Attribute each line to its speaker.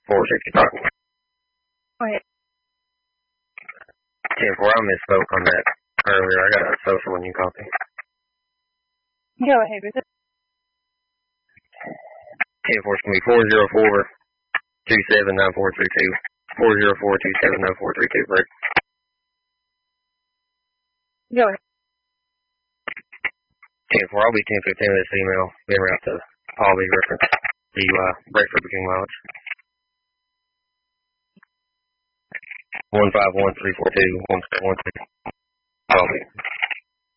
Speaker 1: 465.
Speaker 2: Go ahead.
Speaker 1: 10-4, I misspoke on that earlier. I got a social when you copy.
Speaker 2: Go ahead with it.
Speaker 1: 10-4 is going to be 404-279432. 404-279432, Rick.
Speaker 2: Go ahead.
Speaker 1: 10-4, I'll be 10-15 with this email. Being around to Paul B. reference DUI, Breakford King Mileage. 151-342-1712. Paul B.